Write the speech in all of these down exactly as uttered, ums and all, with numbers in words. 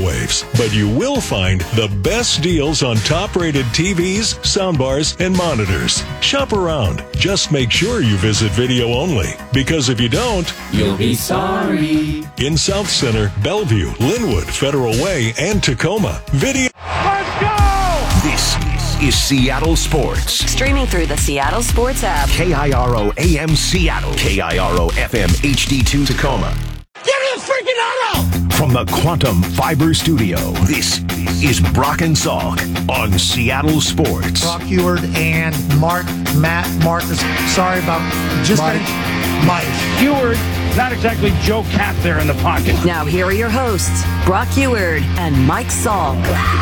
waves, but you will find the best deals on top-rated T Vs, soundbars, and monitors. Shop around. Just make sure you visit video only, because if you don't, you'll be sorry. In South Center, Bellevue, Linwood, Federal Way, and Tacoma, video. Let's go! This is Seattle Sports. Streaming through the Seattle Sports app. K I R O A M Seattle. K I R O F M H D two Tacoma. Give me a freaking auto! From the Quantum Fiber Studio, this is Brock and Salk on Seattle Sports. Brock Huard and Mark, Matt, Marcus. Sorry about just Mike. Mike. Huard, not exactly Joe Cat there in the pocket. Now here are your hosts, Brock Huard and Mike Salk.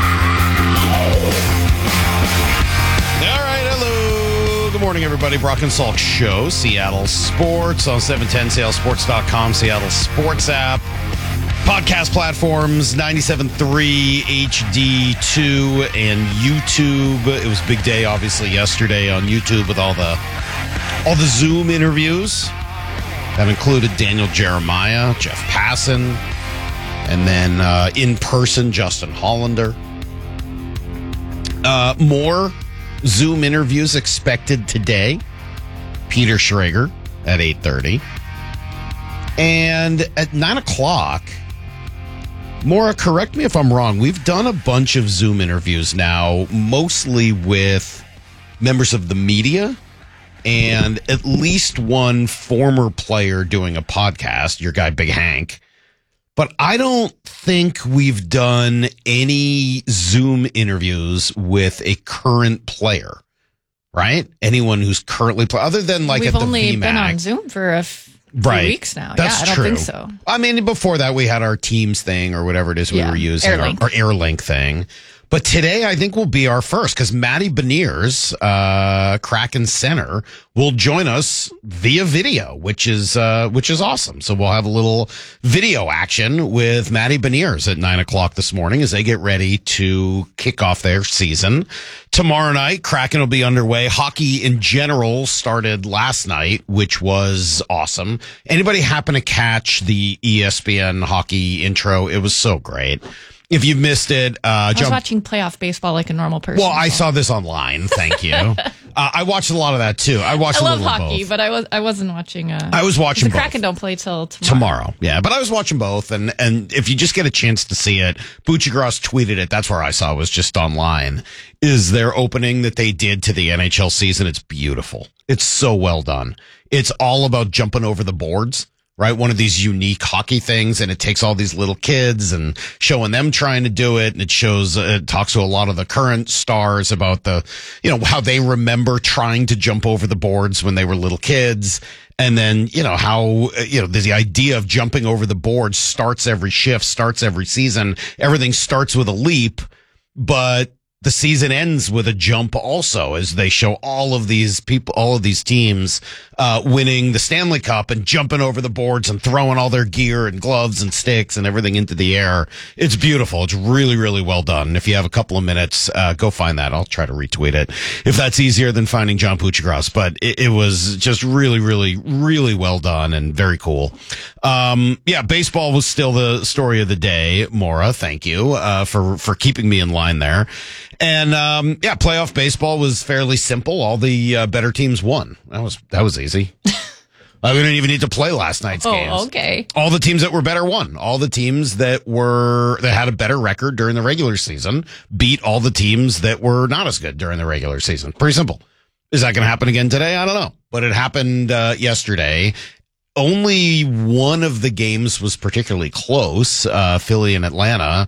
All right, hello. Good morning, everybody. Brock and Salk Show, Seattle Sports on seven ten Seattle Sports dot com, Seattle Sports app, podcast platforms, ninety-seven point three H D two, and YouTube. It was a big day, obviously, yesterday on YouTube with all the all the Zoom interviews. That included Daniel Jeremiah, Jeff Passan, and then uh, in person, Justin Hollander. Uh, more Zoom interviews expected today. Peter Schrager at eight thirty. And at nine o'clock, Maura, correct me if I'm wrong, we've done a bunch of Zoom interviews now, mostly with members of the media and at least one former player doing a podcast, your guy Big Hank. But I don't think we've done any Zoom interviews with a current player, right? Anyone who's currently play, other than like we've at the only V MAC. Been on Zoom for a f- right. few weeks now. That's yeah, I don't true. think so. I mean, before that, we had our Teams thing or whatever it is we Yeah, were using, Airlink. our, our Airlink thing. But today, I think will be our first because Matty Beniers, uh, Kraken center, will join us via video, which is uh, which is awesome. So we'll have a little video action with Matty Beniers at nine o'clock this morning as they get ready to kick off their season. Tomorrow night, Kraken will be underway. Hockey in general started last night, which was awesome. Anybody happen to catch the E S P N hockey intro? It was so great. If you missed it, uh, I was jump. watching playoff baseball like a normal person. Well, I so. saw this online. Thank you. uh, I watched a lot of that too. I watched I a love little hockey, of both. but I was I wasn't watching. Uh, I was watching the both. Kraken don't play till tomorrow. Tomorrow, yeah, but I was watching both, and and if you just get a chance to see it, Buccigross tweeted it. That's where I saw it, was just online. Is their opening that they did to the N H L season? It's beautiful. It's so well done. It's all about jumping over the boards. Right? One of these unique hockey things, and it takes all these little kids and showing them trying to do it. And it shows, uh, it talks to a lot of the current stars about the, you know, how they remember trying to jump over the boards when they were little kids. And then, you know, how, you know, the idea of jumping over the board starts every shift, starts every season. Everything starts with a leap, but the season ends with a jump also, as they show all of these people, all of these teams, uh, winning the Stanley Cup and jumping over the boards and throwing all their gear and gloves and sticks and everything into the air. It's beautiful. It's really, really well done. And if you have a couple of minutes, uh, go find that. I'll try to retweet it if that's easier than finding John Buccigross. But it, it was just really, really, really well done and very cool. Um, yeah, baseball was still the story of the day. Maura, thank you, uh, for, for keeping me in line there. And, um, yeah, playoff baseball was fairly simple. All the uh, better teams won. That was, that was easy. uh, we didn't even need to play last night's Oh, games. okay. All the teams that were better won. All the teams that were, that had a better record during the regular season beat all the teams that were not as good during the regular season. Pretty simple. Is that going to happen again today? I don't know. But it happened, uh, yesterday. Only one of the games was particularly close, uh, Philly and Atlanta.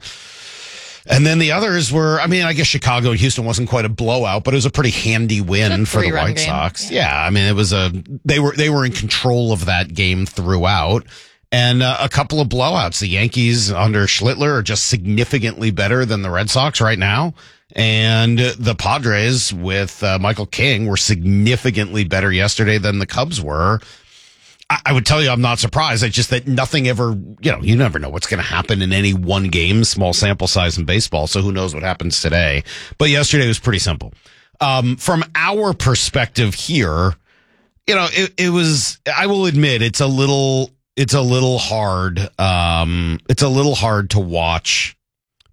And then the others were, I mean, I guess Chicago and Houston wasn't quite a blowout, but it was a pretty handy win A for the three-run White game. Sox. Yeah. Yeah. I mean, it was a, they were, they were in control of that game throughout. And uh, a couple of blowouts. The Yankees under Schlittler are just significantly better than the Red Sox right now. And the Padres with uh, Michael King were significantly better yesterday than the Cubs were. I would tell you I'm not surprised. It's just that nothing ever, you know, you never know what's going to happen in any one game, small sample size in baseball. So who knows what happens today. But yesterday was pretty simple. Um, from our perspective here, you know, it, it was, I will admit, it's a little, it's a little hard. Um, it's a little hard to watch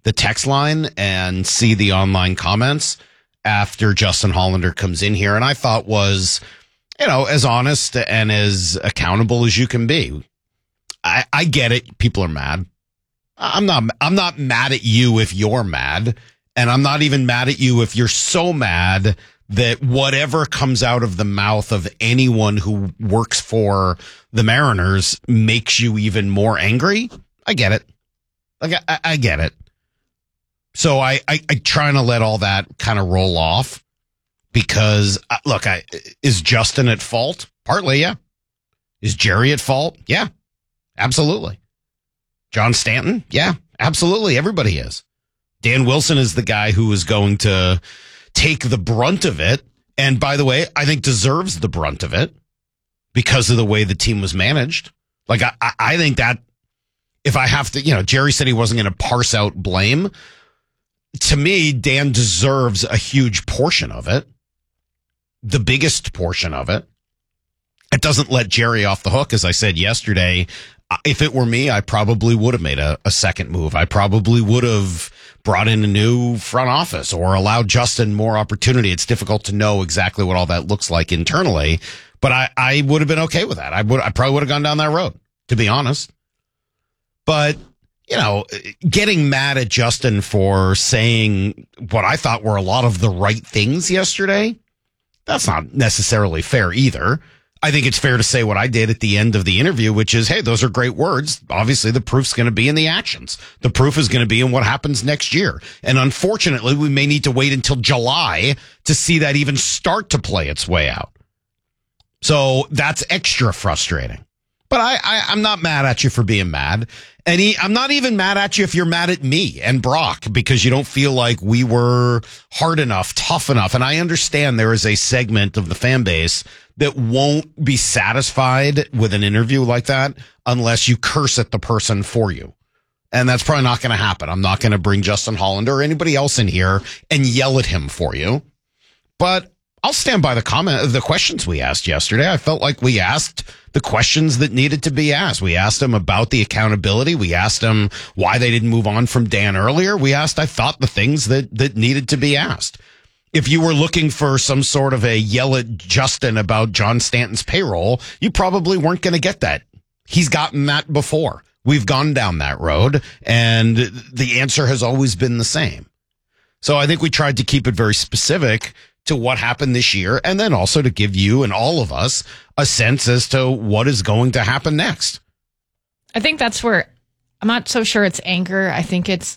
the text line and see the online comments after Justin Hollander comes in here, and I thought was, you know, as honest and as accountable as you can be. I, I get it. People are mad. I'm not, I'm not mad at you if you're mad. And I'm not even mad at you if you're so mad that whatever comes out of the mouth of anyone who works for the Mariners makes you even more angry. I get it. Like, I, I get it. So I, I, I trying to let all that kind of roll off because, uh, look, I, is Justin at fault? Partly, yeah. Is Jerry at fault? Yeah, absolutely. John Stanton? Yeah, absolutely. Everybody is. Dan Wilson is the guy who is going to take the brunt of it. And by the way, I think deserves the brunt of it because of the way the team was managed. Like, I, I think that if I have to, you know, Jerry said he wasn't going to parse out blame. To me, Dan deserves a huge portion of it, the biggest portion of it. It doesn't let Jerry off the hook. As I said yesterday, if it were me, I probably would have made a, a second move. I probably would have brought in a new front office or allowed Justin more opportunity. It's difficult to know exactly what all that looks like internally, but I, I would have been okay with that. I would, I probably would have gone down that road, to be honest. But, you know, getting mad at Justin for saying what I thought were a lot of the right things yesterday, that's not necessarily fair either. I think it's fair to say what I did at the end of the interview, which is, hey, those are great words. Obviously, the proof's going to be in the actions. The proof is going to be in what happens next year. And unfortunately, we may need to wait until July to see that even start to play its way out. So that's extra frustrating. But I, I, I'm not mad at you for being mad. And he, I'm not even mad at you if you're mad at me and Brock because you don't feel like we were hard enough, tough enough. And I understand there is a segment of the fan base that won't be satisfied with an interview like that unless you curse at the person for you. And that's probably not going to happen. I'm not going to bring Justin Hollander or anybody else in here and yell at him for you. But I'll stand by the comment, the questions we asked yesterday. I felt like we asked the questions that needed to be asked. We asked him about the accountability. We asked him why they didn't move on from Dan earlier. We asked, I thought, the things that, that needed to be asked. If you were looking for some sort of a yell at Justin about John Stanton's payroll, you probably weren't going to get that. He's gotten that before. We've gone down that road, and the answer has always been the same. So I think we tried to keep it very specific to what happened this year, and then also to give you and all of us a sense as to what is going to happen next. I think that's where I'm not so sure it's anger. I think it's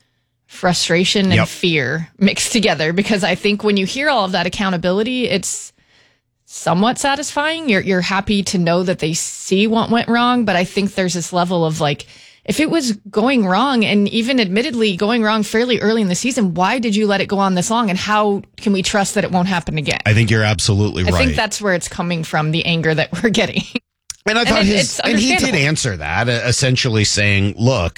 frustration and yep. fear mixed together, because I think when you hear all of that accountability, it's somewhat satisfying. You're you're happy to know that they see what went wrong, but I think there's this level of like, if it was going wrong, and even admittedly going wrong fairly early in the season, why did you let it go on this long? And how can we trust that it won't happen again? I think you're absolutely I right. I think that's where it's coming from, the anger that we're getting. And I thought and it, his, and he did answer that, uh, essentially saying, look,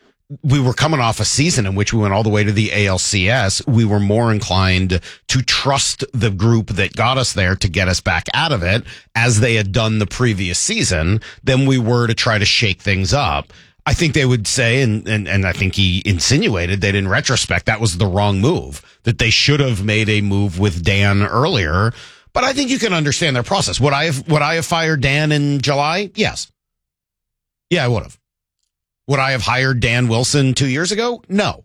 we were coming off a season in which we went all the way to the A L C S. We were more inclined to trust the group that got us there to get us back out of it, as they had done the previous season, than we were to try to shake things up. I think they would say, and, and, and I think he insinuated that in retrospect, that was the wrong move, that they should have made a move with Dan earlier. But I think you can understand their process. Would I have, would I have fired Dan in July? Yes. Yeah, I would have. Would I have hired Dan Wilson two years ago? No,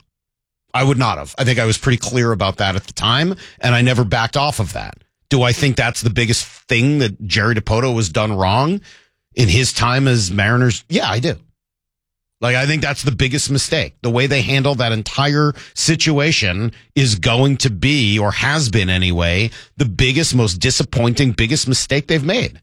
I would not have. I think I was pretty clear about that at the time, and I never backed off of that. Do I think that's the biggest thing that Jerry Dipoto has done wrong in his time as Mariners? Yeah, I do. Like, I think that's the biggest mistake. The way they handled that entire situation is going to be, or has been anyway, the biggest, most disappointing, biggest mistake they've made.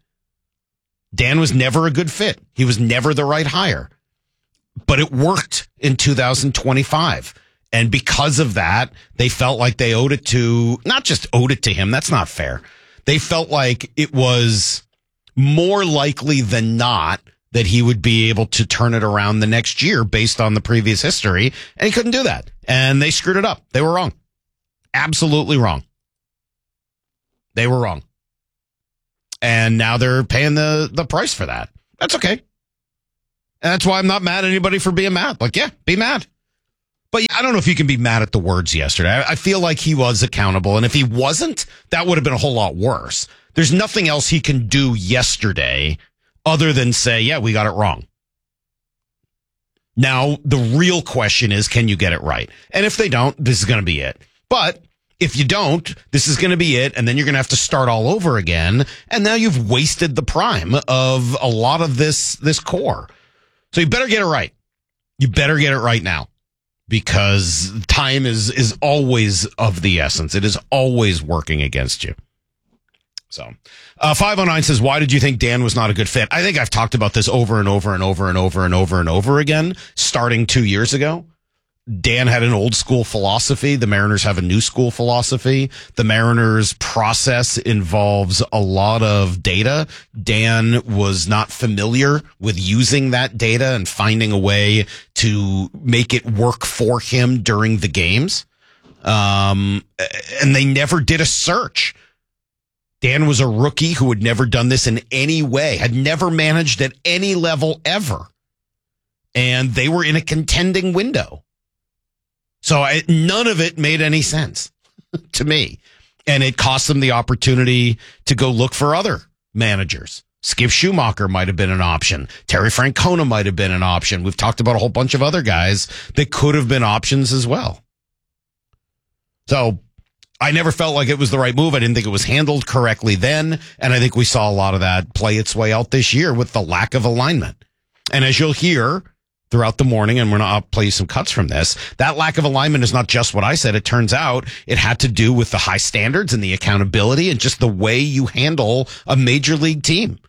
Dan was never a good fit. He was never the right hire. But it worked in two thousand twenty-five. And because of that, they felt like they owed it to, not just owed it to him, that's not fair. They felt like it was more likely than not that he would be able to turn it around the next year based on the previous history. And he couldn't do that. And they screwed it up. They were wrong. Absolutely wrong. They were wrong. And now they're paying the, the price for that. That's okay. And that's why I'm not mad at anybody for being mad. Like, yeah, be mad. But I don't know if you can be mad at the words yesterday. I, I feel like he was accountable. And if he wasn't, that would have been a whole lot worse. There's nothing else he can do yesterday other than say, yeah, we got it wrong. Now, the real question is, can you get it right? And if they don't, this is going to be it. But if you don't, this is going to be it. And then you're going to have to start all over again. And now you've wasted the prime of a lot of this, this core. So you better get it right. You better get it right now, because time is, is always of the essence. It is always working against you. So, uh, five oh nine says, why did you think Dan was not a good fit? I think I've talked about this over and over and over and over and over and over again, starting two years ago. Dan had an old school philosophy. The Mariners have a new school philosophy. The Mariners process involves a lot of data. Dan was not familiar with using that data and finding a way to make it work for him during the games. Um, and they never did a search. Dan was a rookie who had never done this in any way, had never managed at any level ever. And they were in a contending window. So I, none of it made any sense to me. And it cost them the opportunity to go look for other managers. Skip Schumacher might have been an option. Terry Francona might have been an option. We've talked about a whole bunch of other guys that could have been options as well. So I never felt like it was the right move. I didn't think it was handled correctly then. And I think we saw a lot of that play its way out this year with the lack of alignment. And as you'll hear throughout the morning, and we're going to play you some cuts from this, that lack of alignment is not just what I said. It turns out it had to do with the high standards and the accountability and just the way you handle a major league team.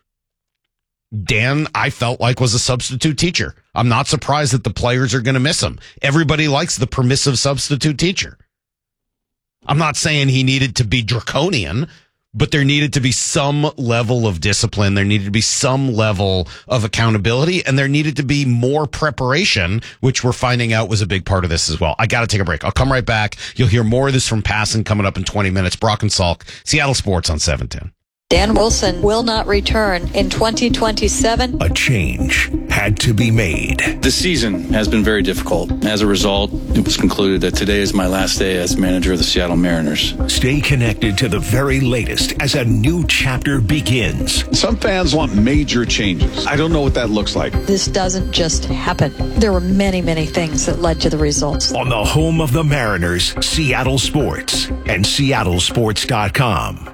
Dan, I felt like, was a substitute teacher. I'm not surprised that the players are going to miss him. Everybody likes the permissive substitute teacher. I'm not saying he needed to be draconian, but there needed to be some level of discipline. There needed to be some level of accountability, and there needed to be more preparation, which we're finding out was a big part of this as well. I got to take a break. I'll come right back. You'll hear more of this from Passan coming up in twenty minutes. Brock and Salk, Seattle Sports on seven ten. Dan Wilson will not return in twenty twenty-seven. A change had to be made. The season has been very difficult. As a result, it was concluded that today is my last day as manager of the Seattle Mariners. Stay connected to the very latest as a new chapter begins. Some fans want major changes. I don't know what that looks like. This doesn't just happen. There were many, many things that led to the results. On the home of the Mariners, Seattle Sports and Seattle Sports dot com.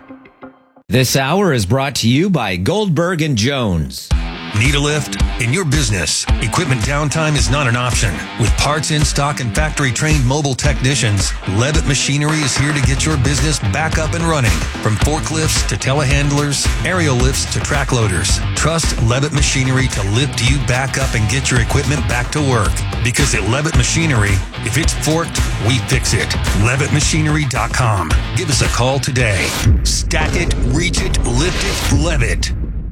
This hour is brought to you by Goldberg and Jones. Need a lift? In your business, equipment downtime is not an option. With parts in stock and factory-trained mobile technicians, Levitt Machinery is here to get your business back up and running. From forklifts to telehandlers, aerial lifts to track loaders, trust Levitt Machinery to lift you back up and get your equipment back to work. Because at Levitt Machinery, if it's forked, we fix it. Levitt Machinery dot com. Give us a call today. Stack it, reach it, lift it, Levitt.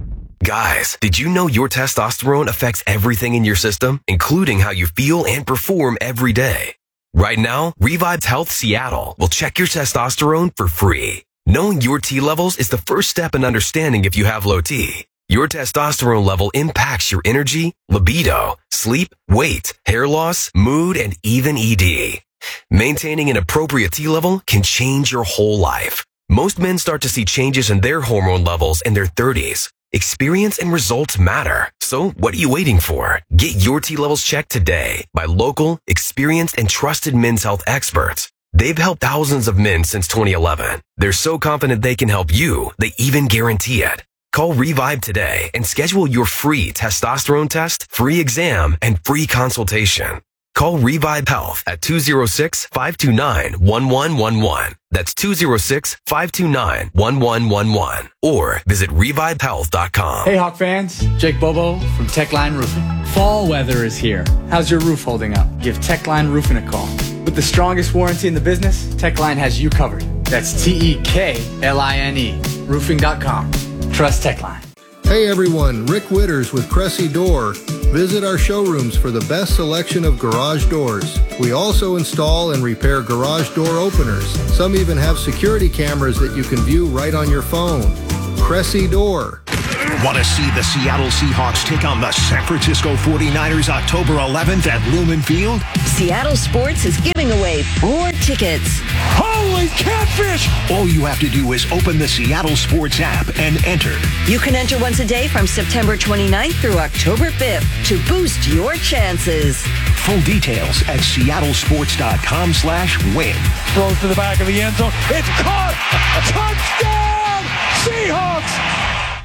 Guys, did you know your testosterone affects everything in your system, including how you feel and perform every day? Right now, Revive Health Seattle will check your testosterone for free. Knowing your T levels is the first step in understanding if you have low T. Your testosterone level impacts your energy, libido, sleep, weight, hair loss, mood, and even E D. Maintaining an appropriate T level can change your whole life. Most men start to see changes in their hormone levels in their thirties. Experience and results matter. So what are you waiting for? Get your T levels checked today by local, experienced, and trusted men's health experts. They've helped thousands of men since twenty eleven. They're so confident they can help you, they even guarantee it. Call Revive today and schedule your free testosterone test, free exam, and free consultation. Call Revive Health at two oh six, five two nine, one one one one. That's two oh six, five two nine, one one one one. Or visit revive health dot com. Hey Hawk fans, Jake Bobo from Techline Roofing. Fall weather is here. How's your roof holding up? Give Techline Roofing a call. With the strongest warranty in the business, Techline has you covered. That's T E K L I N E, roofing dot com. Trust Techline. Hey everyone, Rick Witters with Cressy Door. Visit our showrooms for the best selection of garage doors. We also install and repair garage door openers. Some even have security cameras that you can view right on your phone. Cressy Door. Want to see the Seattle Seahawks take on the San Francisco forty-niners October eleventh at Lumen Field? Seattle Sports is giving away four tickets. Holy catfish! All you have to do is open the Seattle Sports app and enter. You can enter once a day from September twenty-ninth through October fifth to boost your chances. Full details at seattlesports.com slash win. Throws to the back of the end zone. It's caught! Touchdown! Seahawks!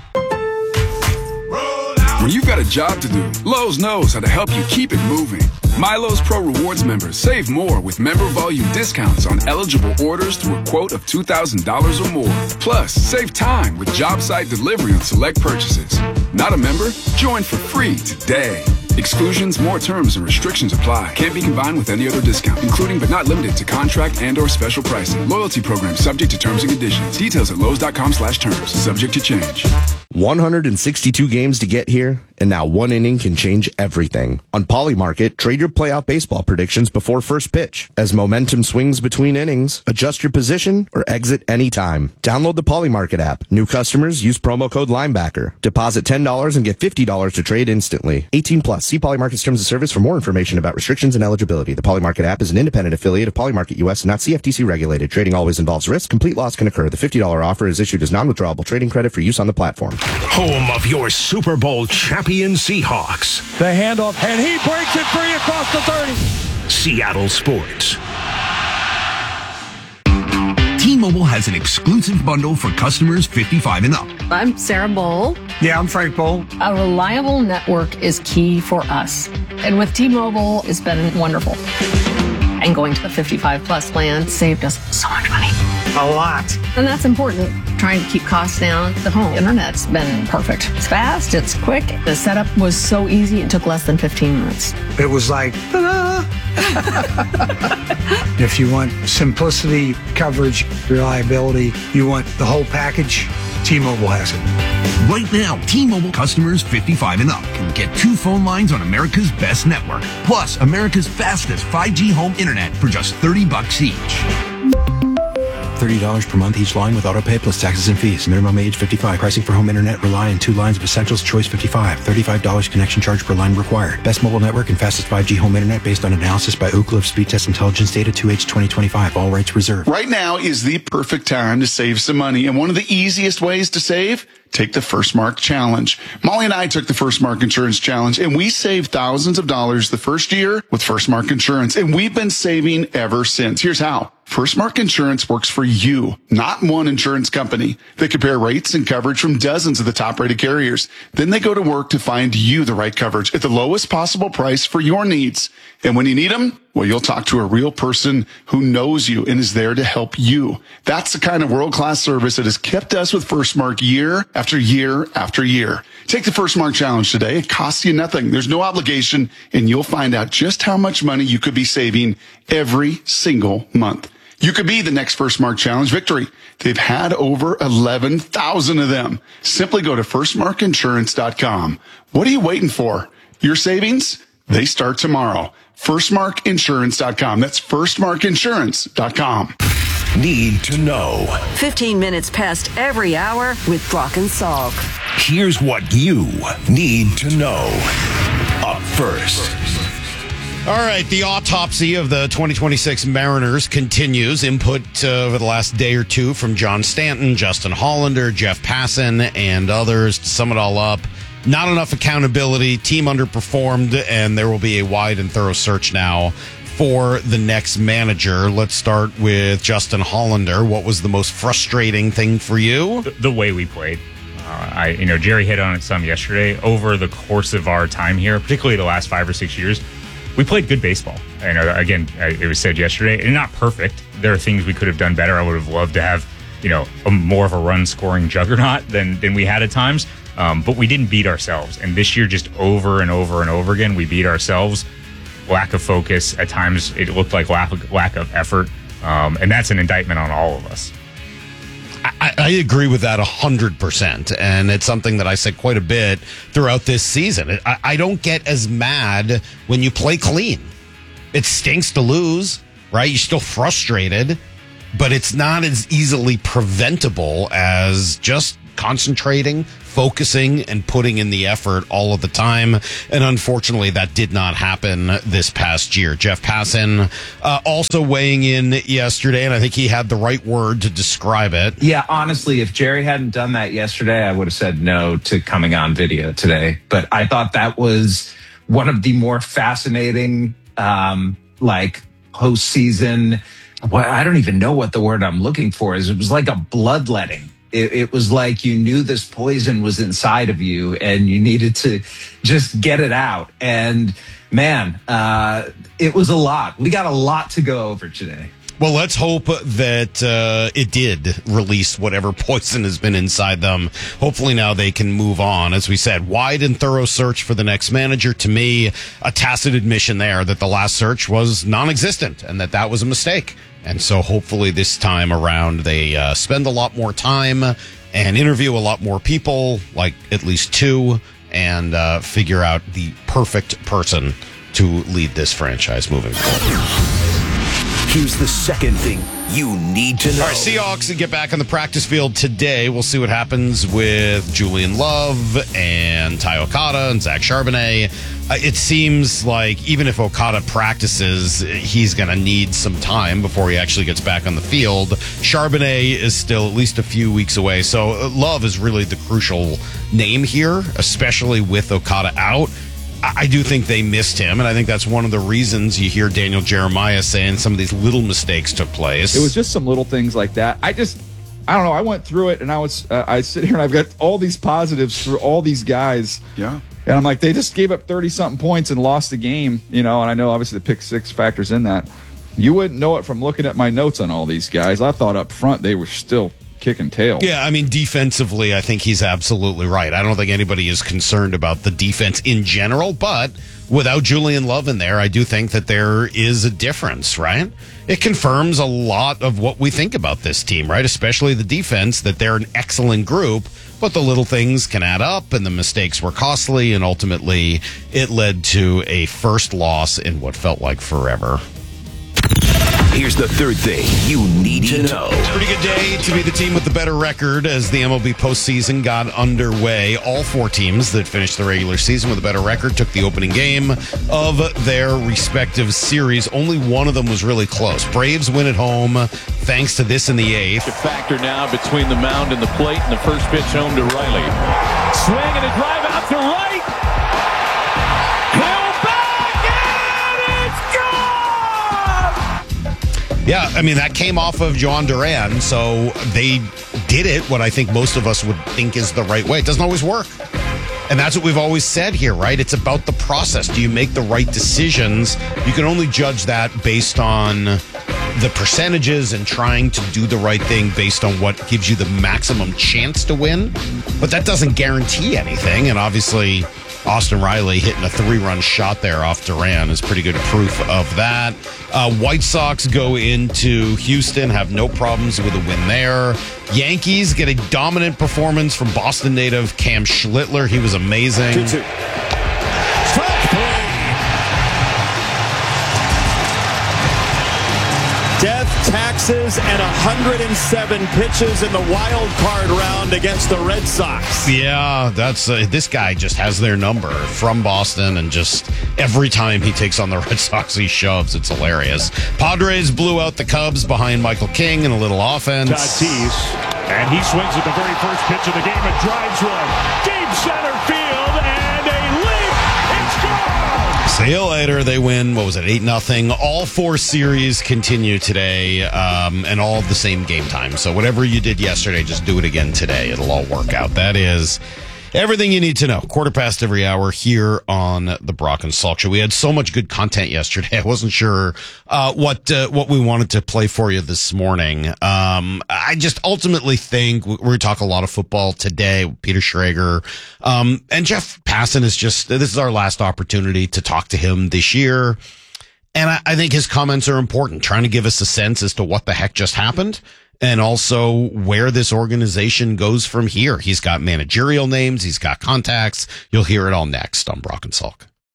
When you've got a job to do, Lowe's knows how to help you keep it moving. MyLowe's Pro Rewards members save more with member volume discounts on eligible orders through a quote of two thousand dollars or more. Plus, save time with job site delivery on select purchases. Not a member? Join for free today. Exclusions, more terms, and restrictions apply. Can't be combined with any other discount, including but not limited to contract and or special pricing. Loyalty program subject to terms and conditions. Details at lowes.com slash terms. Subject to change. one hundred sixty-two games to get here, and now one inning can change everything. On Polymarket, trade your playoff baseball predictions before first pitch. As momentum swings between innings, adjust your position or exit anytime. Download the Polymarket app. New customers use promo code Linebacker. Deposit ten dollars and get fifty dollars to trade instantly. eighteen plus. See Polymarket's terms of service for more information about restrictions and eligibility. The Polymarket app is an independent affiliate of Polymarket U S and not C F T C regulated. Trading always involves risk. Complete loss can occur. The fifty dollars offer is issued as non-withdrawable trading credit for use on the platform. Home of your Super Bowl champion Seahawks. The handoff, and he breaks it free across the thirty. Seattle Sports. T-Mobile has an exclusive bundle for customers fifty-five and up. I'm Sarah Bowl. Yeah, I'm Frank Bowl. A reliable network is key for us. And with T-Mobile, it's been wonderful. And going to the fifty-five plus plan saved us so much money. A lot. And that's important. Trying to keep costs down. The home internet's been perfect. It's fast, it's quick. The setup was so easy, it took less than fifteen minutes. It was like, ta-da! If you want simplicity, coverage, reliability, you want the whole package, T-Mobile has it. Right now, T-Mobile customers fifty-five and up can get two phone lines on America's best network, plus America's fastest five G home internet for just thirty bucks each. thirty dollars per month each line with autopay plus taxes and fees. Minimum age fifty-five. Pricing for home internet rely on two lines of Essentials Choice fifty-five. thirty-five dollars connection charge per line required. Best mobile network and fastest five G home internet based on analysis by Ookla of Speed Test Intelligence Data two H twenty twenty-five. All rights reserved. Right now is the perfect time to save some money. And one of the easiest ways to save, take the First Mark Challenge. Molly and I took the First Mark Insurance Challenge, and we saved thousands of dollars the first year with First Mark Insurance, and we've been saving ever since. Here's how. First Mark Insurance works for you, not one insurance company. They compare rates and coverage from dozens of the top-rated carriers. Then they go to work to find you the right coverage at the lowest possible price for your needs. And when you need them, well, you'll talk to a real person who knows you and is there to help you. That's the kind of world-class service that has kept us with First Mark year after year after year. Take the First Mark Challenge today. It costs you nothing. There's no obligation, and you'll find out just how much money you could be saving every single month. You could be the next First Mark Challenge victory. They've had over eleven thousand of them. Simply go to first mark insurance dot com. What are you waiting for? Your savings? They start tomorrow. first mark insurance dot com. That's first mark insurance dot com. Need to know. fifteen minutes past every hour with Brock and Salk. Here's what you need to know. Up first. All right, the autopsy of the twenty twenty-six Mariners continues. Input uh, over the last day or two from John Stanton, Justin Hollander, Jeff Passan, and others. To sum it all up, not enough accountability, team underperformed, and there will be a wide and thorough search now for the next manager. Let's start with Justin Hollander. What was the most frustrating thing for you? The, the way we played. Uh, I, you know, Jerry hit on it some yesterday. Over the course of our time here, particularly the last five or six years, we played good baseball. I know, again, it was said yesterday, and not perfect. There are things we could have done better. I would have loved to have, you know, a more of a run-scoring juggernaut than than we had at times. Um, but we didn't beat ourselves. And this year, just over and over and over again, we beat ourselves. Lack of focus. At times, it looked like lack of, lack of effort. Um, and that's an indictment on all of us. I, I agree with that one hundred percent, and it's something that I said quite a bit throughout this season. I, I don't get as mad when you play clean. It stinks to lose, right? You're still frustrated, but it's not as easily preventable as just concentrating, focusing, and putting in the effort all of the time. And unfortunately, that did not happen this past year. Jeff Passan uh, also weighing in yesterday, and I think he had the right word to describe it. Yeah, honestly, if Jerry hadn't done that yesterday, I would have said no to coming on video today. But I thought that was one of the more fascinating, um, like, postseason. Well, I don't even know what the word I'm looking for is. It was like a bloodletting. It, it was like you knew this poison was inside of you and you needed to just get it out. And man, uh, it was a lot. We got a lot to go over today. Well, let's hope that uh, it did release whatever poison has been inside them. Hopefully now they can move on. As we said, wide and thorough search for the next manager. To me, a tacit admission there that the last search was non-existent and that that was a mistake. And so hopefully this time around they uh, spend a lot more time and interview a lot more people, like at least two, and uh, figure out the perfect person to lead this franchise moving forward. Here's the second thing you need to know. All right, Seahawks get back on the practice field today. We'll see what happens with Julian Love and Ty Okada and Zach Charbonnet. Uh, it seems like even if Okada practices, he's going to need some time before he actually gets back on the field. Charbonnet is still at least a few weeks away. So uh, Love is really the crucial name here, especially with Okada out. I do think they missed him, and I think that's one of the reasons you hear Daniel Jeremiah saying some of these little mistakes took place. It was just some little things like that. I just, I don't know. I went through it, and I was, uh, I sit here and I've got all these positives for all these guys. Yeah. And I'm like, they just gave up thirty-something points and lost the game, you know, and I know obviously the pick six factors in that. You wouldn't know it from looking at my notes on all these guys. I thought up front they were still kicking tail. Yeah, I mean, defensively, I think he's absolutely right. I don't think anybody is concerned about the defense in general, but without Julian Love in there, I do think that there is a difference, right? It confirms a lot of what we think about this team, right? Especially the defense, that they're an excellent group, but the little things can add up, and the mistakes were costly, and ultimately it led to a first loss in what felt like forever. Here's the third thing you need to know. Pretty good day to be the team with the better record as the M L B postseason got underway. All four teams that finished the regular season with a better record took the opening game of their respective series. Only one of them was really close. Braves win at home thanks to this in the eighth. A factor now between the mound and the plate, and the first pitch home to Riley. Swing and a drive out to right. Yeah, I mean, that came off of Joan Duran, so they did it what I think most of us would think is the right way. It doesn't always work. And that's what we've always said here, right? It's about the process. Do you make the right decisions? You can only judge that based on the percentages and trying to do the right thing based on what gives you the maximum chance to win. But that doesn't guarantee anything, and obviously Austin Riley hitting a three-run shot there off Duran is pretty good proof of that. Uh, White Sox go into Houston, have no problems with a win there. Yankees get a dominant performance from Boston native Cam Schlittler. He was amazing. two two. Strike three. Death, taxes, and one hundred seven pitches in the wild card round against the Red Sox. Yeah, that's uh, this guy just has their number from Boston, and just every time he takes on the Red Sox, he shoves. It's hilarious. Padres blew out the Cubs behind Michael King and a little offense. Tatis, and he swings at the very first pitch of the game and drives one deep center field, and a leap. It's gone. See you later. They win. What was it? Eight nothing. All four series continue today, um, and all the same game time. So whatever you did yesterday, just do it again today. It'll all work out. That is everything you need to know. Quarter past every hour here on the Brock and Salk Show. We had so much good content yesterday. I wasn't sure uh, what uh, what we wanted to play for you this morning. Um, I just ultimately think we're going to talk a lot of football today with Peter Schrager. Um, and Jeff Passan is just, this is our last opportunity to talk to him this year. And I, I think his comments are important, trying to give us a sense as to what the heck just happened, and also where this organization goes from here. He's got managerial names. He's got contacts. You'll hear it all next on Brock and Salk.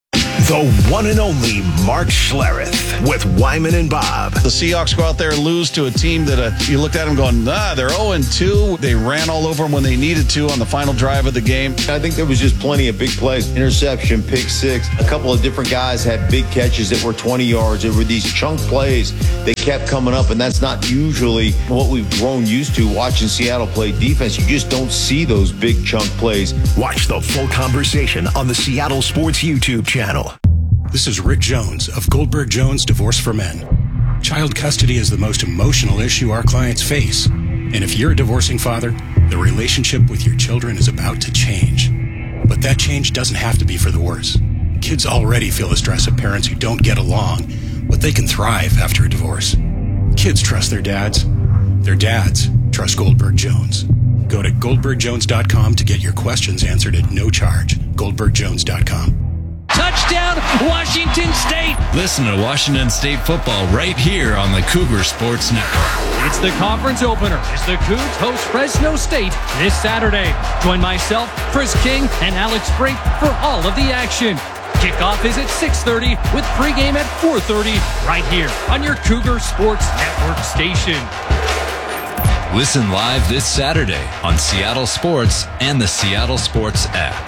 The one and only Mark Schlereth with Wyman and Bob. The Seahawks go out there and lose to a team that uh, you looked at them going, nah, they're oh and two. They ran all over them when they needed to on the final drive of the game. I think there was just plenty of big plays. Interception, pick six. A couple of different guys had big catches that were twenty yards. There were these chunk plays that kept coming up, and that's not usually what we've grown used to watching Seattle play defense. You just don't see those big chunk plays. Watch the full conversation on the Seattle Sports YouTube channel. This is Rick Jones of Goldberg Jones Divorce for Men. Child custody is the most emotional issue our clients face. And if you're a divorcing father, the relationship with your children is about to change. But that change doesn't have to be for the worse. Kids already feel the stress of parents who don't get along, but they can thrive after a divorce. Kids trust their dads. Their dads trust Goldberg Jones. Go to goldberg jones dot com to get your questions answered at no charge. goldberg jones dot com. Touchdown, Washington State! Listen to Washington State football right here on the Cougar Sports Network. It's the conference opener as the Cougs host Fresno State this Saturday. Join myself, Chris King, and Alex Brink for all of the action. Kickoff is at six thirty with pregame at four thirty right here on your Cougar Sports Network station. Listen live this Saturday on Seattle Sports and the Seattle Sports app.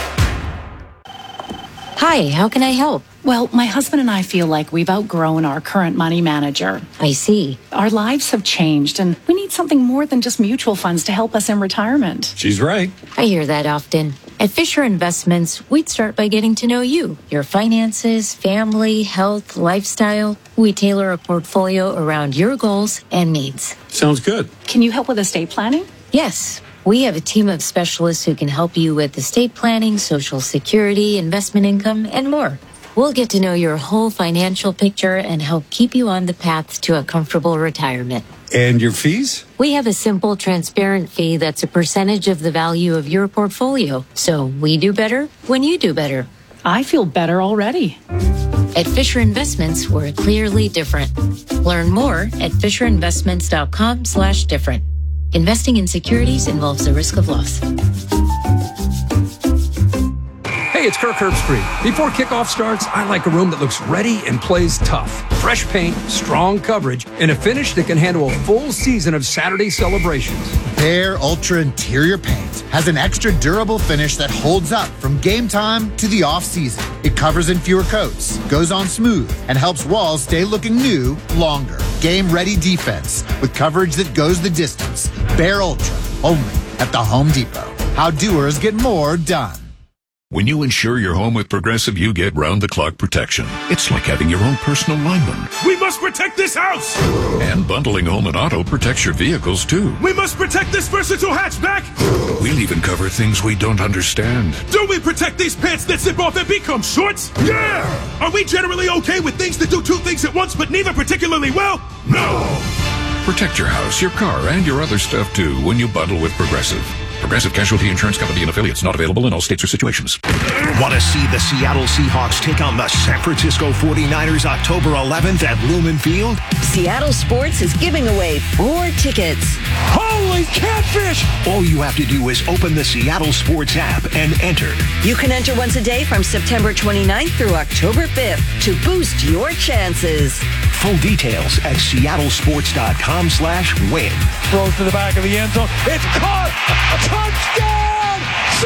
Hi, how can I help? Well, my husband and I feel like we've outgrown our current money manager. I see. Our lives have changed, and we need something more than just mutual funds to help us in retirement. She's right. I hear that often. At Fisher Investments, we'd start by getting to know you, your finances, family, health, lifestyle. We tailor a portfolio around your goals and needs. Sounds good. Can you help with estate planning? Yes. We have a team of specialists who can help you with estate planning, Social Security, investment income, and more. We'll get to know your whole financial picture and help keep you on the path to a comfortable retirement. And your fees? We have a simple, transparent fee that's a percentage of the value of your portfolio. So we do better when you do better. I feel better already. At Fisher Investments, we're clearly different. Learn more at fisher investments dot com slash different. Investing in securities involves the risk of loss. Hey, it's Kirk Herbstreit. Before kickoff starts, I like a room that looks ready and plays tough. Fresh paint, strong coverage, and a finish that can handle a full season of Saturday celebrations. Behr Ultra Interior Paint has an extra durable finish that holds up from game time to the off-season. It covers in fewer coats, goes on smooth, and helps walls stay looking new longer. Game-ready defense with coverage that goes the distance. Behr Ultra, only at the Home Depot. How doers get more done. When you insure your home with Progressive, you get round-the-clock protection. It's like having your own personal lineman. We must protect this house! And bundling home and auto protects your vehicles, too. We must protect this versatile hatchback! We'll even cover things we don't understand. Do we protect these pants that zip off and become shorts? Yeah! Are we generally okay with things that do two things at once, but neither particularly well? No! Protect your house, your car, and your other stuff, too, when you bundle with Progressive. Progressive Casualty Insurance Company and affiliates, not available in all states or situations. Want to see the Seattle Seahawks take on the San Francisco forty-niners October eleventh at Lumen Field? Seattle Sports is giving away four tickets. Holy catfish! All you have to do is open the Seattle Sports app and enter. You can enter once a day from September twenty-ninth through October fifth to boost your chances. Full details at seattle sports dot com slash win. Throws to the back of the end zone. It's caught! Touchdown!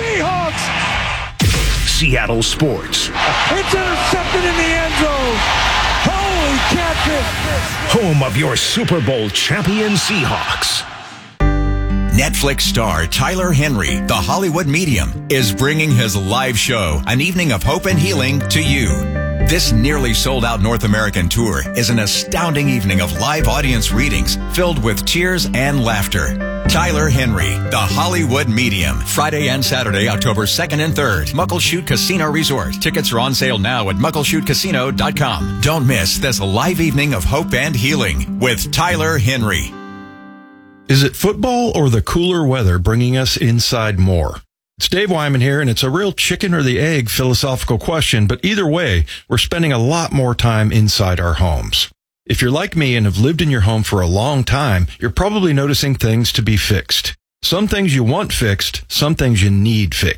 Seahawks! Seattle Sports. It's intercepted in the end zone. Holy catfish! Home of your Super Bowl champion Seahawks. Netflix star Tyler Henry, the Hollywood Medium, is bringing his live show, An Evening of Hope and Healing, to you. This nearly sold-out North American tour is an astounding evening of live audience readings filled with cheers and laughter. Tyler Henry, the Hollywood Medium, Friday and Saturday, October second and third, Muckleshoot Casino Resort. Tickets are on sale now at muckleshoot casino dot com. Don't miss this live evening of hope and healing with Tyler Henry. Is it football or the cooler weather bringing us inside more? It's Dave Wyman here, and it's a real chicken or the egg philosophical question, but either way, we're spending a lot more time inside our homes. If you're like me and have lived in your home for a long time, you're probably noticing things to be fixed. Some things you want fixed, some things you need fixed.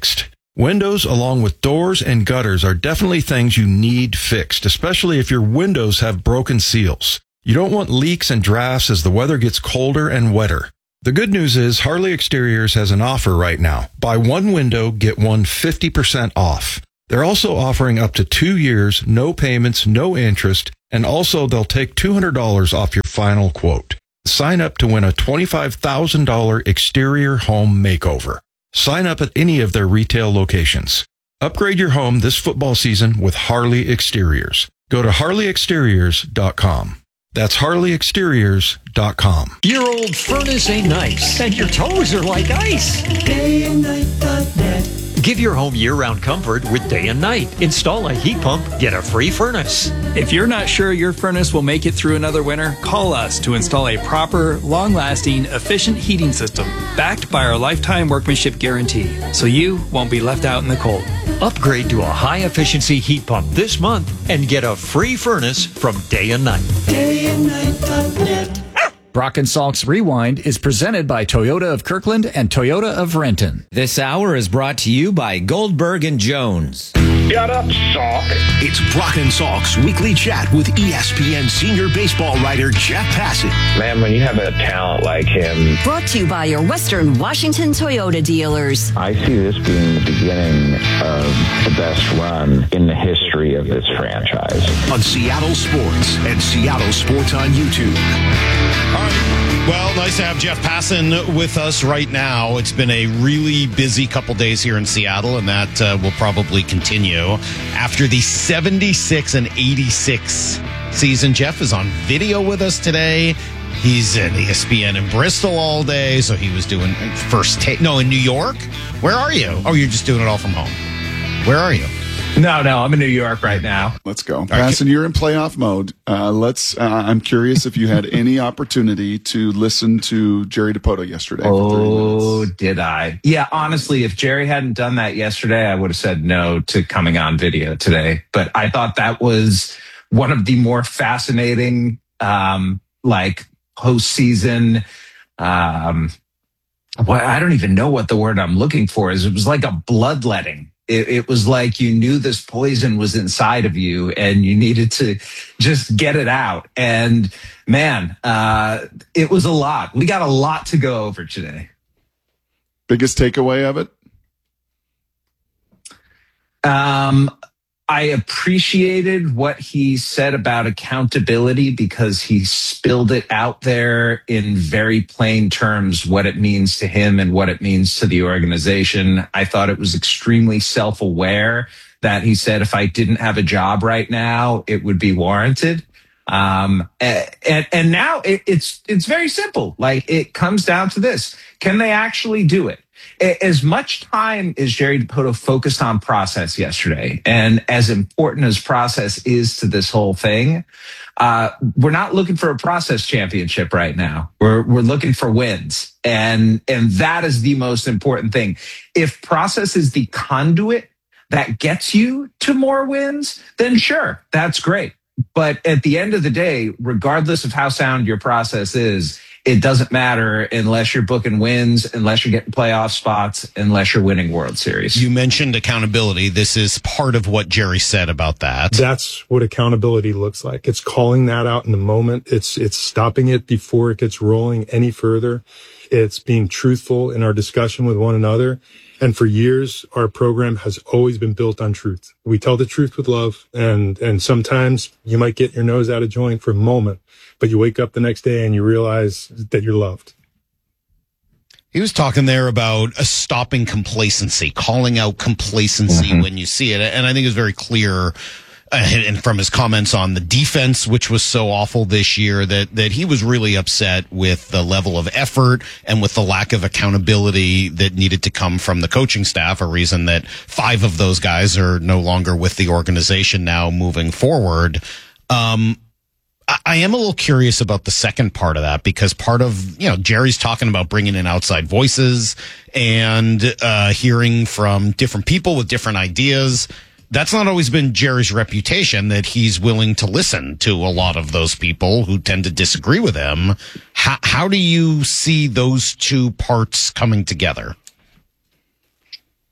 Windows, along with doors and gutters, are definitely things you need fixed, especially if your windows have broken seals. You don't want leaks and drafts as the weather gets colder and wetter. The good news is Harley Exteriors has an offer right now. Buy one window, get one fifty percent off. They're also offering up to two years, no payments, no interest, and also they'll take two hundred dollars off your final quote. Sign up to win a twenty-five thousand dollars exterior home makeover. Sign up at any of their retail locations. Upgrade your home this football season with Harley Exteriors. Go to harley exteriors dot com. That's harley exteriors dot com. Your old furnace ain't nice, and your toes are like ice. day and night dot net. Give your home year-round comfort with Day and Night. Install a heat pump, get a free furnace. If you're not sure your furnace will make it through another winter, call us to install a proper, long-lasting, efficient heating system backed by our lifetime workmanship guarantee, so you won't be left out in the cold. Upgrade to a high-efficiency heat pump this month and get a free furnace from Day and Night. day and night dot net. Brock and Salk's Rewind is presented by Toyota of Kirkland and Toyota of Renton. This hour is brought to you by Goldberg and Jones. Shut up, Salk. It's Brock and Salk's weekly chat with E S P N senior baseball writer Jeff Passan. Man, when you have a talent like him. Brought to you by your Western Washington Toyota dealers. I see this being the beginning of the best run in the history of this franchise. On Seattle Sports and Seattle Sports on YouTube. All right. Well, nice to have Jeff Passan with us right now. It's been a really busy couple days here in Seattle, and that uh, will probably continue after the seventy-six and eighty-six season. Jeff is on video with us today. He's at E S P N in Bristol all day, so he was doing first take. No, in New York? Where are you? Oh, you're just doing it all from home. Where are you? No, no, I'm in New York right now. Let's go. Passan, you're in playoff mode. Uh, let's. Uh, I'm curious if you had any opportunity to listen to Jerry Dipoto yesterday. Oh, did I? Yeah, honestly, if Jerry hadn't done that yesterday, I would have said no to coming on video today. But I thought that was one of the more fascinating, um, like postseason. Um, well, I don't even know what the word I'm looking for is. It was like a bloodletting. It, it was like you knew this poison was inside of you and you needed to just get it out. And man, uh, it was a lot. We got a lot to go over today. Biggest takeaway of it? Um, I appreciated what he said about accountability because he spilled it out there in very plain terms, what it means to him and what it means to the organization. I thought it was extremely self-aware that he said, if I didn't have a job right now, it would be warranted. Um, and, and now it, it's, it's very simple. Like it comes down to this. Can they actually do it? As much time as Jerry Dipoto focused on process yesterday, and as important as process is to this whole thing, uh, we're not looking for a process championship right now. We're we're looking for wins, and and that is the most important thing. If process is the conduit that gets you to more wins, then sure, that's great. But at the end of the day, regardless of how sound your process is, it doesn't matter unless you're booking wins, unless you're getting playoff spots, unless you're winning World Series. You mentioned accountability. This is part of what Jerry said about that. That's what accountability looks like. It's calling that out in the moment. It's it's stopping it before it gets rolling any further. It's being truthful in our discussion with one another. And for years, our program has always been built on truth. We tell the truth with love, and and sometimes you might get your nose out of joint for a moment, but you wake up the next day and you realize that you're loved. He was talking there about a stopping complacency, calling out complacency mm-hmm. when you see it. And I think it was very clear, uh, and from his comments on the defense, which was so awful this year, that, that he was really upset with the level of effort and with the lack of accountability that needed to come from the coaching staff, a reason that five of those guys are no longer with the organization now moving forward. Um, I am a little curious about the second part of that, because part of, you know, Jerry's talking about bringing in outside voices and uh, hearing from different people with different ideas. That's not always been Jerry's reputation, that he's willing to listen to a lot of those people who tend to disagree with him. How, how do you see those two parts coming together?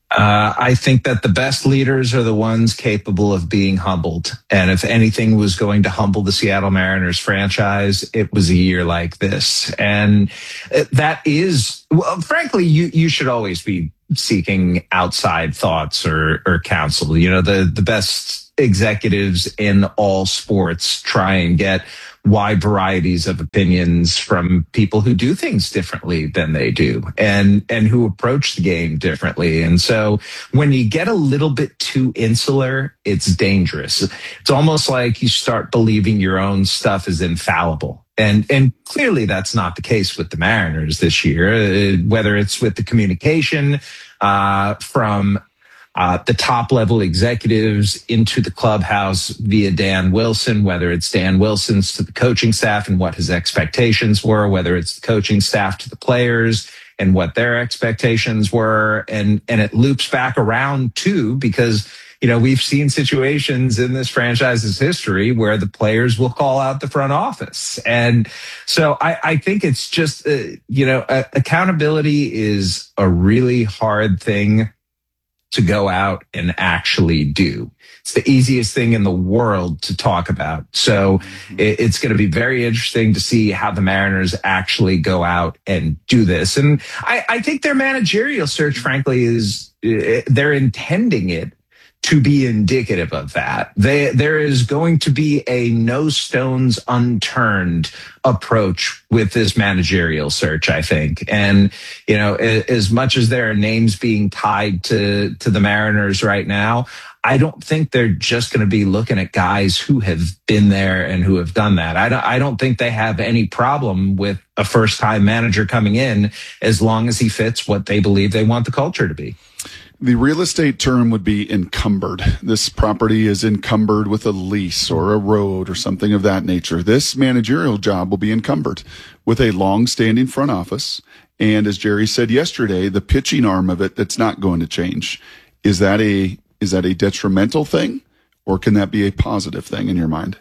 Uh, I think that the best leaders are the ones capable of being humbled. And if anything was going to humble the Seattle Mariners franchise, it was a year like this. And that is, well, frankly, you, you should always be seeking outside thoughts or, or counsel. You know, the, the best executives in all sports try and get wide varieties of opinions from people who do things differently than they do and, and who approach the game differently. And so when you get a little bit too insular, it's dangerous. It's almost like you start believing your own stuff is infallible. And, and clearly that's not the case with the Mariners this year, uh, whether it's with the communication, uh, from Uh, the top level executives into the clubhouse via Dan Wilson, whether it's Dan Wilson's to the coaching staff and what his expectations were, whether it's the coaching staff to the players and what their expectations were. And, and it loops back around too, because, you know, we've seen situations in this franchise's history where the players will call out the front office. And so I, I think it's just, uh, you know, uh, accountability is a really hard thing to go out and actually do. It's the easiest thing in the world to talk about. So mm-hmm. it, it's going to be very interesting to see how the Mariners actually go out and do this. And I, I think their managerial search, frankly, is uh, they're intending it to be indicative of that. They, there is going to be a no stones unturned approach with this managerial search, I think. And, you know, as much as there are names being tied to, to the Mariners right now, I don't think they're just going to be looking at guys who have been there and who have done that. I don't, I don't think they have any problem with a first time manager coming in as long as he fits what they believe they want the culture to be. The real estate term would be encumbered. This property is encumbered with a lease or a road or something of that nature. This managerial job will be encumbered with a long-standing front office. And as Jerry said yesterday, the pitching arm of it, that's not going to change. Is that a, is that a detrimental thing, or can that be a positive thing in your mind?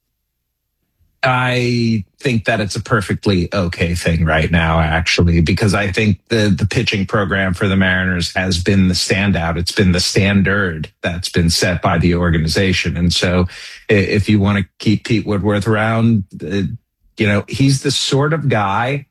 I think that it's a perfectly okay thing right now, actually, because I think the, the pitching program for the Mariners has been the standout. It's been the standard that's been set by the organization. And so if you want to keep Pete Woodworth around, uh, you know, he's the sort of guy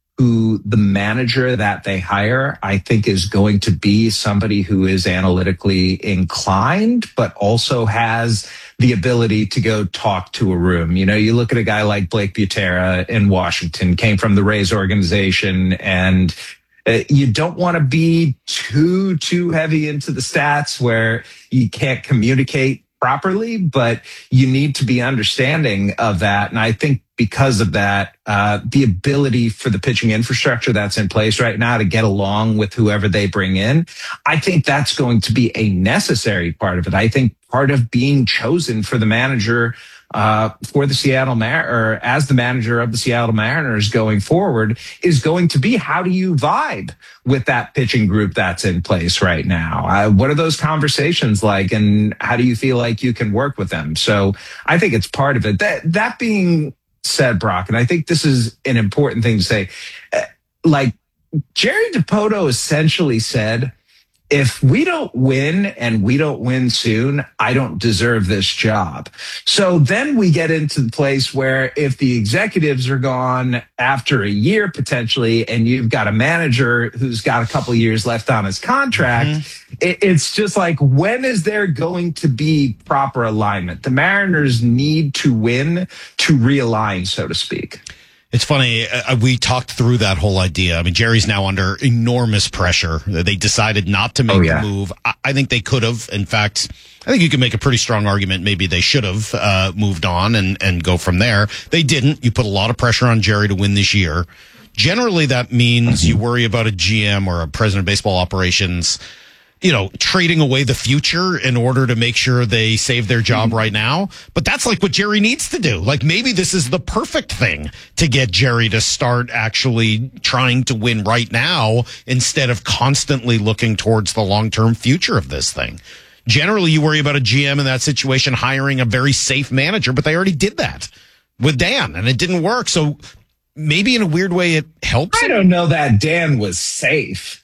who the manager that they hire, I think, is going to be somebody who is analytically inclined, but also has the ability to go talk to a room. You know, you look at a guy like Blake Butera in Washington, came from the Rays organization, and uh, you don't want to be too, too heavy into the stats where you can't communicate properly, but you need to be understanding of that. And I think because of that, uh, the ability for the pitching infrastructure that's in place right now to get along with whoever they bring in, I think that's going to be a necessary part of it. I think part of being chosen for the manager uh, for the Seattle Mar- or as the manager of the Seattle Mariners going forward is going to be, how do you vibe with that pitching group that's in place right now? Uh, what are those conversations like, and how do you feel like you can work with them? So I think it's part of it. That, that being said, Brock, and I think this is an important thing to say, uh, like Jerry Dipoto essentially said, if we don't win and we don't win soon, I don't deserve this job. So then we get into the place where if the executives are gone after a year potentially, and you've got a manager who's got a couple of years left on his contract, mm-hmm. it, it's just like, when is there going to be proper alignment? The Mariners need to win to realign, so to speak. It's funny. Uh, we talked through that whole idea. I mean, Jerry's now under enormous pressure. They decided not to make oh, yeah. the move. I, I think they could have. In fact, I think you can make a pretty strong argument. Maybe they should have uh, moved on and, and go from there. They didn't. You put a lot of pressure on Jerry to win this year. Generally, that means you worry about a G M or a president of baseball operations, you know, trading away the future in order to make sure they save their job right now. But that's like what Jerry needs to do. Like, maybe this is the perfect thing to get Jerry to start actually trying to win right now instead of constantly looking towards the long-term future of this thing. Generally, you worry about a G M in that situation hiring a very safe manager, but they already did that with Dan and it didn't work. So maybe in a weird way it helps. I don't know that Dan was safe.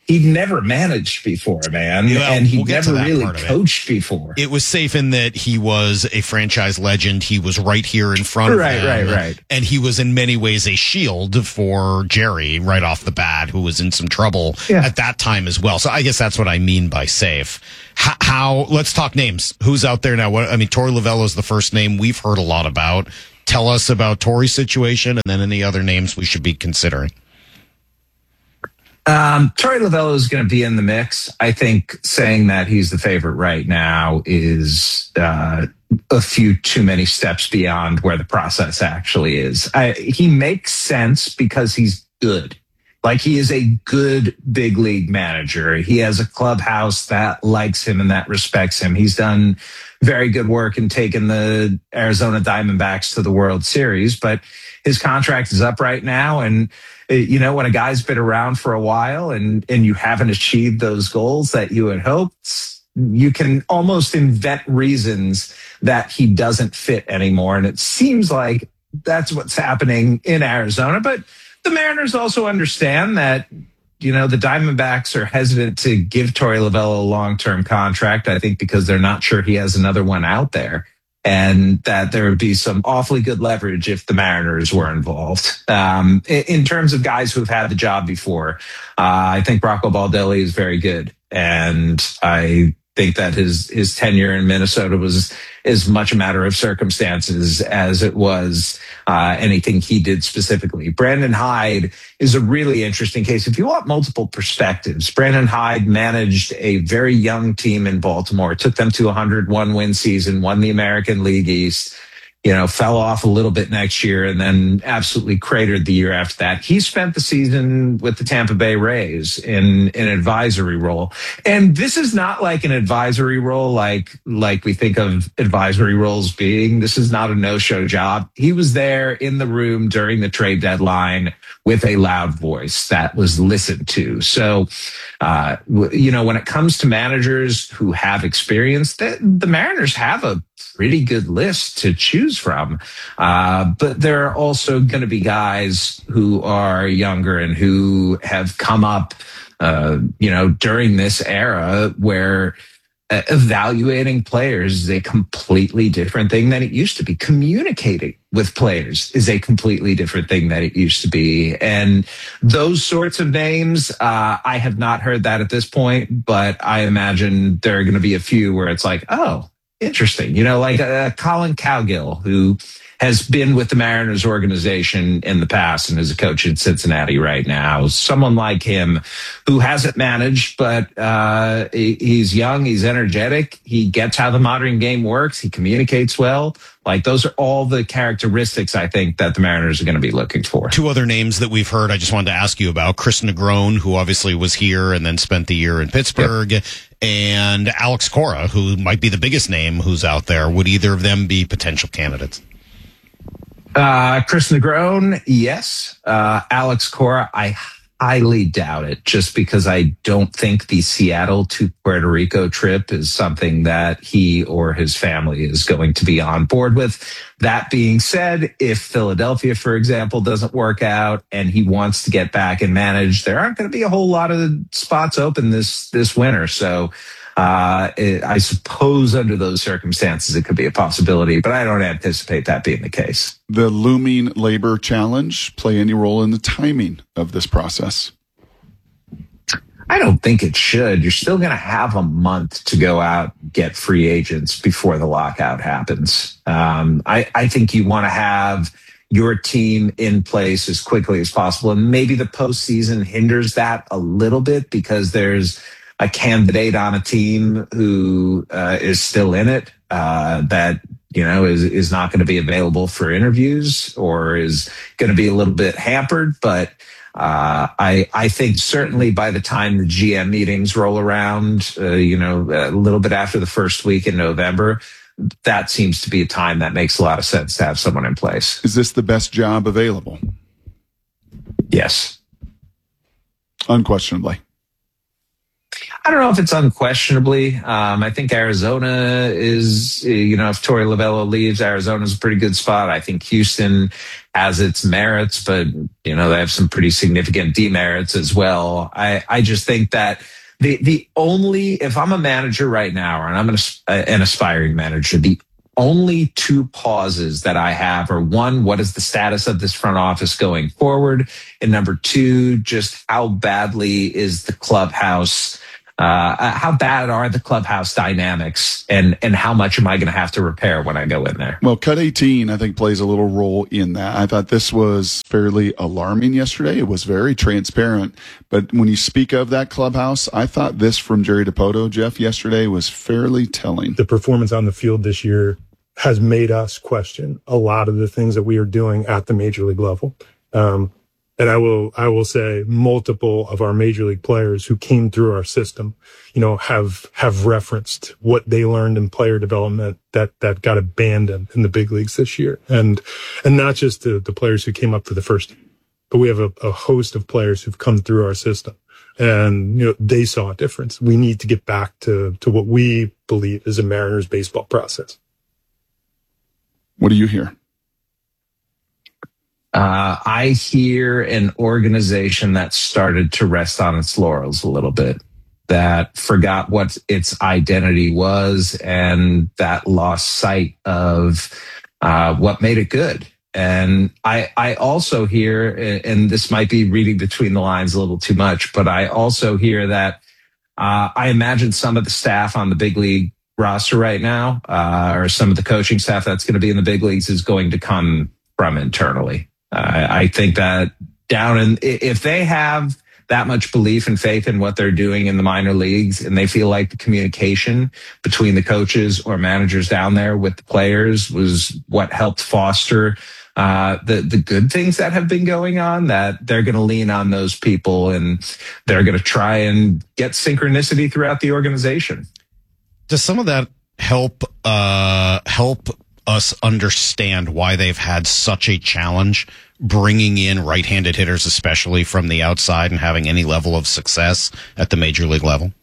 He'd never managed before, man, Well, and he we'll get to never that really part of it. coached before. It was safe in that he was a franchise legend. He was right here in front of Right, them. right, right. And he was in many ways a shield for Jerry right off the bat, who was in some trouble Yeah. at that time as well. So I guess that's what I mean by safe. How, how let's talk names. Who's out there now? What, I mean, Torey Lovullo is the first name we've heard a lot about. Tell us about Torey's situation and then any other names we should be considering. Um, Torey Lovullo is going to be in the mix. I think saying that he's the favorite right now is uh, a few too many steps beyond where the process actually is. I, he makes sense because he's good. Like, he is a good big league manager. He has a clubhouse that likes him and that respects him. He's done very good work in taking the Arizona Diamondbacks to the World Series, but his contract is up right now. And, uh, you know, when a guy's been around for a while and, and you haven't achieved those goals that you had hoped, you can almost invent reasons that he doesn't fit anymore. And it seems like that's what's happening in Arizona. But the Mariners also understand that, you know, the Diamondbacks are hesitant to give Torey Lovullo a long-term contract, I think because they're not sure he has another one out there, and that there would be some awfully good leverage if the Mariners were involved. Um, in, in terms of guys who've had the job before, uh, I think Rocco Baldelli is very good, and I think that his his tenure in Minnesota was as much a matter of circumstances as it was uh, anything he did specifically. Brandon Hyde is a really interesting case. If you want multiple perspectives, Brandon Hyde managed a very young team in Baltimore, took them to a one hundred one win season, won the American League East, you know, fell off a little bit next year and then absolutely cratered the year after that. He spent the season with the Tampa Bay Rays in an advisory role. And this is not like an advisory role like, like we think of advisory roles being. This is not a no-show job. He was there in the room during the trade deadline with a loud voice that was listened to. So, uh, you know, when it comes to managers who have experience, the, the Mariners have a pretty good list to choose from. Uh, but there are also going to be guys who are younger and who have come up, uh, you know, during this era where uh, evaluating players is a completely different thing than it used to be. Communicating with players is a completely different thing than it used to be. And those sorts of names, uh, I have not heard that at this point, but I imagine there are going to be a few where it's like, oh, interesting. You know, like uh, Colin Cowgill, who has been with the Mariners organization in the past and is a coach in Cincinnati right now. Someone like him who hasn't managed, but uh, he's young, he's energetic, he gets how the modern game works, he communicates well. Like, those are all the characteristics I think that the Mariners are going to be looking for. Two other names that we've heard I just wanted to ask you about. Chris Negron, who obviously was here and then spent the year in Pittsburgh, yep. and Alex Cora, who might be the biggest name who's out there. Would either of them be potential candidates? Uh, Chris Negron, yes. Uh, Alex Cora, I highly doubt it, just because I don't think the Seattle to Puerto Rico trip is something that he or his family is going to be on board with. That being said, if Philadelphia, for example, doesn't work out and he wants to get back and manage, there aren't going to be a whole lot of spots open this, this winter. So, Uh, it, I suppose under those circumstances, it could be a possibility, but I don't anticipate that being the case. The looming labor challenge play any role in the timing of this process? I don't think it should. You're still going to have a month to go out and get free agents before the lockout happens. Um, I, I think you want to have your team in place as quickly as possible. And maybe the postseason hinders that a little bit because there's a candidate on a team who uh, is still in it uh, that, you know, is, is not going to be available for interviews or is going to be a little bit hampered. But uh, I, I think certainly by the time the G M meetings roll around, uh, you know, a little bit after the first week in November, that seems to be a time that makes a lot of sense to have someone in place. Is this the best job available? Yes. Unquestionably. I don't know if it's unquestionably. Um, I think Arizona is, you know, if Torey Lovello leaves, Arizona's a pretty good spot. I think Houston has its merits, but, you know, they have some pretty significant demerits as well. I, I just think that the, the only, if I'm a manager right now, and I'm an, an aspiring manager, the only two pauses that I have are one, what is the status of this front office going forward? And number two, just how badly is the clubhouse Uh, how bad are the clubhouse dynamics, and, and how much am I going to have to repair when I go in there? Well, Cut eighteen, I think, plays a little role in that. I thought this was fairly alarming yesterday. It was very transparent. But when you speak of that clubhouse, I thought this from Jerry Dipoto, Jeff, yesterday was fairly telling. The performance on the field this year has made us question a lot of the things that we are doing at the major league level. Um, And I will, I will say multiple of our major league players who came through our system, you know, have, have referenced what they learned in player development that, that got abandoned in the big leagues this year. And, and not just the, the players who came up for the first team, but we have a, a host of players who've come through our system, and, you know, they saw a difference. We need to get back to, to what we believe is a Mariners baseball process. What do you hear? Uh, I hear an organization that started to rest on its laurels a little bit, that forgot what its identity was, and that lost sight of uh, what made it good. And I, I also hear, and this might be reading between the lines a little too much, but I also hear that uh, I imagine some of the staff on the big league roster right now, uh, or some of the coaching staff that's going to be in the big leagues, is going to come from internally. Uh, I think that down in, if they have that much belief and faith in what they're doing in the minor leagues, and they feel like the communication between the coaches or managers down there with the players was what helped foster uh, the, the good things that have been going on, that they're going to lean on those people, and they're going to try and get synchronicity throughout the organization. Does some of that help, uh, help us understand why they've had such a challenge bringing in right-handed hitters, especially from the outside, and having any level of success at the major league level?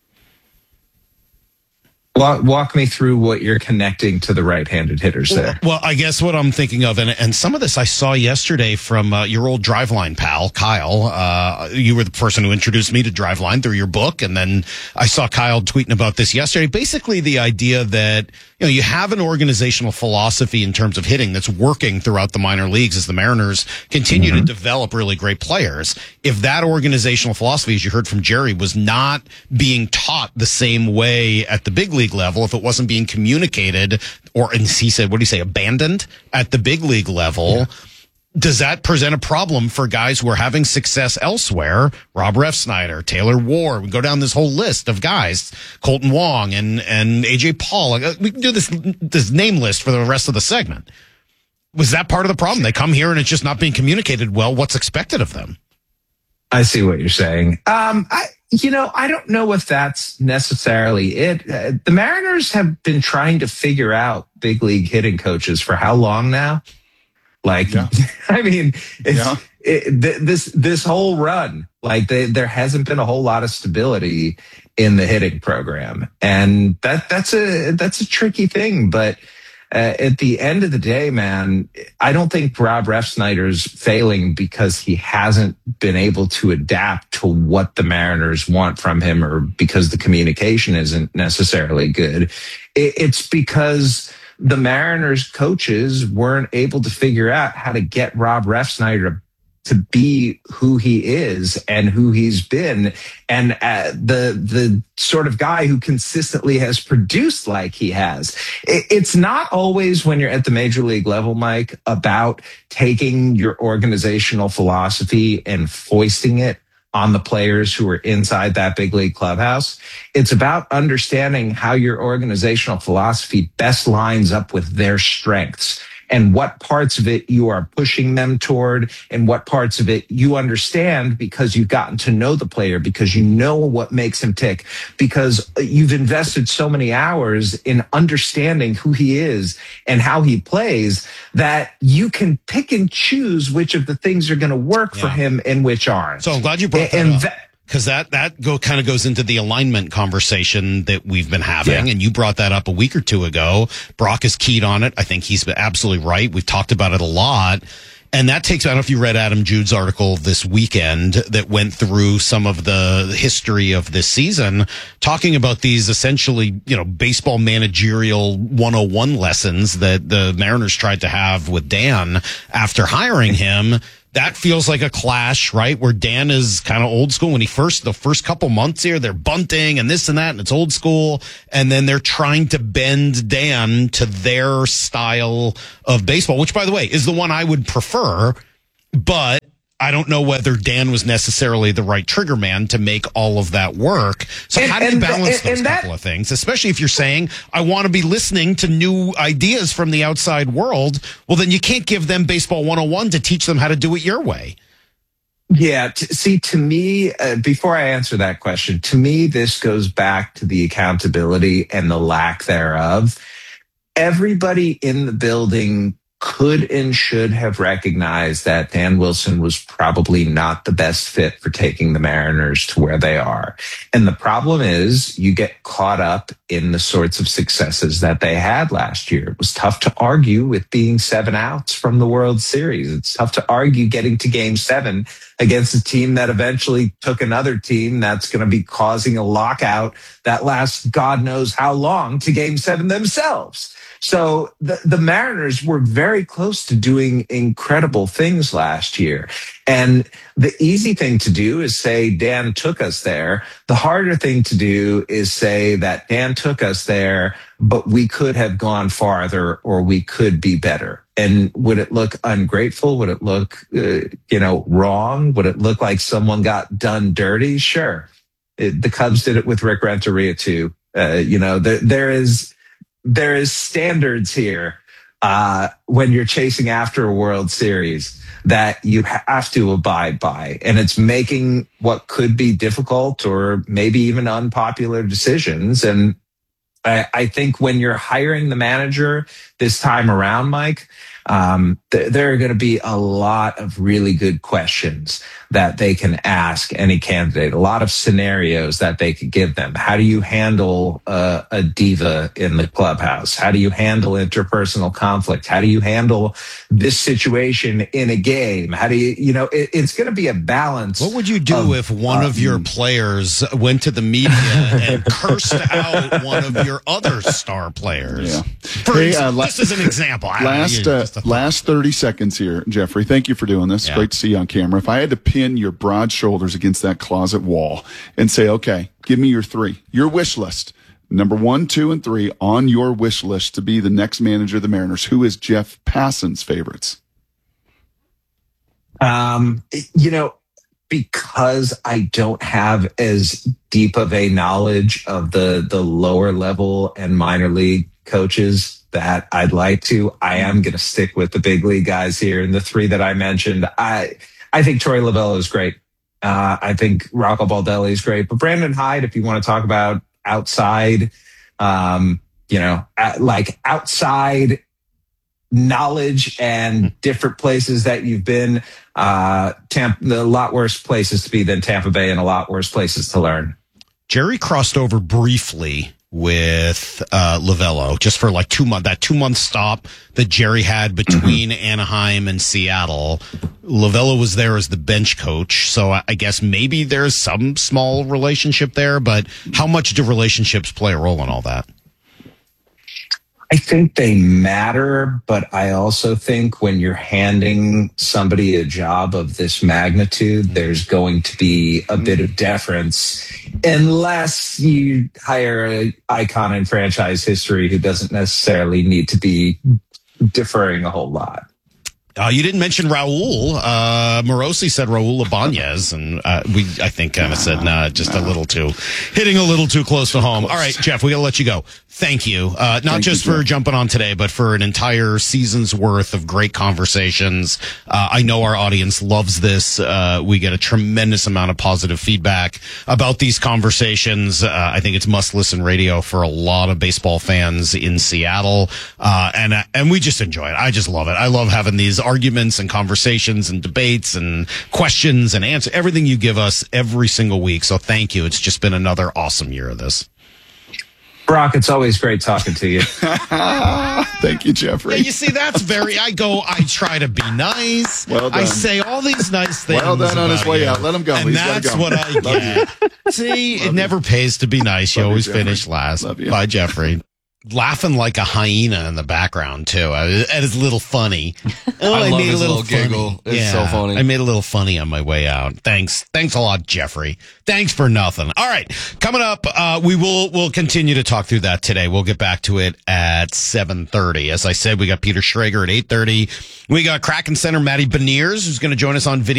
Walk, walk me through what you're connecting to the right-handed hitters there. Well, I guess what I'm thinking of, and, and some of this I saw yesterday from uh, your old Driveline pal, Kyle. Uh, you were the person who introduced me to Driveline through your book, and then I saw Kyle tweeting about this yesterday. Basically, the idea that, you know, you have an organizational philosophy in terms of hitting that's working throughout the minor leagues as the Mariners continue mm-hmm. to develop really great players. If that organizational philosophy, as you heard from Jerry, was not being taught the same way at the big league level, if it wasn't being communicated, or, and he said, what do you say, abandoned at the big league level, yeah. does that present a problem for guys who are having success elsewhere? Rob Refsnyder, Taylor Ward, we go down this whole list of guys, Colton Wong and, and A J Paul. We can do this, this name list for the rest of the segment. Was that part of the problem? They come here and it's just not being communicated well. What's expected of them? I see what you're saying. Um, I, you know, I don't know if that's necessarily it. Uh, the Mariners have been trying to figure out big league hitting coaches for how long now? Like, yeah. I mean, it's, yeah. it, th- this this whole run, like they, there hasn't been a whole lot of stability in the hitting program, and that that's a that's a tricky thing, but. Uh, at the end of the day, man, I don't think Rob Refsnyder's failing because he hasn't been able to adapt to what the Mariners want from him, or because the communication isn't necessarily good. It, it's because the Mariners coaches weren't able to figure out how to get Rob Refsnyder to be who he is and who he's been, and uh, the the sort of guy who consistently has produced like he has. It, it's not always, when you're at the major league level, Mike, about taking your organizational philosophy and foisting it on the players who are inside that big league clubhouse. It's about understanding how your organizational philosophy best lines up with their strengths, and what parts of it you are pushing them toward, and what parts of it you understand because you've gotten to know the player, because you know what makes him tick, because you've invested so many hours in understanding who he is and how he plays, that you can pick and choose which of the things are going to work yeah. for him and which aren't. So I'm glad you brought that and up. That, because that, that go kind of goes into the alignment conversation that we've been having. Yeah. And you brought that up a week or two ago. Brock is keyed on it. I think he's absolutely right. We've talked about it a lot. And that takes, I don't know if you read Adam Jude's article this weekend that went through some of the history of this season, talking about these essentially, you know, baseball managerial one oh one lessons that the Mariners tried to have with Dan after hiring him. That feels like a clash, right? Where Dan is kind of old school when he first, the first couple months here, they're bunting and this and that, and it's old school. And then they're trying to bend Dan to their style of baseball, which, by the way, is the one I would prefer. But I don't know whether Dan was necessarily the right trigger man to make all of that work. So And- how do you and- balance and- those and that- couple of things? Especially if you're saying, I want to be listening to new ideas from the outside world. Well, then you can't give them baseball one oh one to teach them how to do it your way. Yeah. T- see, to me, uh, before I answer that question, to me, this goes back to the accountability and the lack thereof. Everybody in the building could and should have recognized that Dan Wilson was probably not the best fit for taking the Mariners to where they are. And the problem is you get caught up in the sorts of successes that they had last year. It was tough to argue with being seven outs from the World Series. It's tough to argue getting to game seven against a team that eventually took another team that's going to be causing a lockout that lasts God knows how long to game seven themselves. So the, the Mariners were very close to doing incredible things last year. And the easy thing to do is say Dan took us there. The harder thing to do is say that Dan took us there, but we could have gone farther or we could be better. And would it look ungrateful? Would it look, uh, you know, wrong? Would it look like someone got done dirty? Sure. It, the Cubs did it with Rick Renteria too. Uh, you know, there, there is, there is standards here uh, when you're chasing after a World Series that you have to abide by. And it's making what could be difficult or maybe even unpopular decisions. And I, I think when you're hiring the manager this time around, Mike, um, th- there are going to be a lot of really good questions that they can ask any candidate, a lot of scenarios that they could give them. How do you handle uh, a diva in the clubhouse? How do you handle interpersonal conflict? How do you handle this situation in a game? How do you, you know, it, it's going to be a balance. What would you do of, if one um, of your players went to the media and cursed out one of your other star players? Yeah. For Hey, ex- uh, la- just as an example. I don't know, Last you- uh, just a thought. last thirty seconds here, Jeffrey. Thank you for doing this. Yeah. Great to see you on camera. If I had to pin your broad shoulders against that closet wall and say, okay, give me your three, your wish list, number one, two, and three on your wish list to be the next manager of the Mariners, who is Jeff Passan's favorites? Um, you know, because I don't have as deep of a knowledge of the the lower level and minor league coaches that I'd like to, I am going to stick with the big league guys here. And the three that I mentioned, I I think Troy Lovello is great. Uh, I think Rocco Baldelli is great. But Brandon Hyde, if you want to talk about outside, um, you know, at, like outside knowledge and different places that you've been, uh, Tampa, a lot worse places to be than Tampa Bay and a lot worse places to learn. Jerry crossed over briefly with uh Lovello just for like two months, that two month stop that Jerry had between Anaheim and Seattle. Lovello was there as the bench coach, so I guess maybe there's some small relationship there, but how much do relationships play a role in all that? I think they matter, but I also think when you're handing somebody a job of this magnitude, there's going to be a bit of deference unless you hire an icon in franchise history who doesn't necessarily need to be deferring a whole lot. Uh, you didn't mention Raul. Uh, Morosi said Raul Ibanez, and uh, we, I think, kind of said, nah, just a little too, hitting a little too close to home. All right, Jeff, we got to let you go. Thank you. Uh, not Thank just you, for Jeff. jumping on today, but for an entire season's worth of great conversations. Uh, I know our audience loves this. Uh, we get a tremendous amount of positive feedback about these conversations. Uh, I think it's must listen radio for a lot of baseball fans in Seattle. Uh, and, uh, and we just enjoy it. I just love it. I love having these arguments and conversations and debates and questions and answer everything you give us every single week. So thank you. It's just been another awesome year of this. Brock, it's always great talking to you. Thank you, Jeffrey. Yeah, you see, that's very, I go, I try to be nice. Well done. I say all these nice things. Well done on his way you. out. Let him go. And He's that's gotta go. what I get. See, Love it never you. pays to be nice. You Love you, always Jeffrey. finish last. Love you. Bye, Jeffrey. Laughing like a hyena in the background too. It is a little funny. Oh, I, I love made his a little, little giggle. funny. It's yeah, so funny. I made a little funny on my way out. Thanks, thanks a lot, Jeffrey. Thanks for nothing. All right, coming up, uh, we will we'll continue to talk through that today. We'll get back to it at seven thirty. As I said, we got Peter Schrager at eight thirty. We got Kraken center Matty Beniers, who's going to join us on video.